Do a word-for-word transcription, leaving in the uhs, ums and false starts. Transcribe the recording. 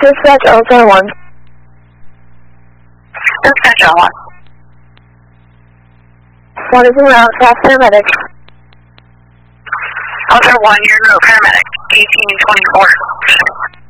Dispatch Altar one. Dispatch L one. What is around class paramedic? Altar one, you're no paramedic. eighteen twenty-four.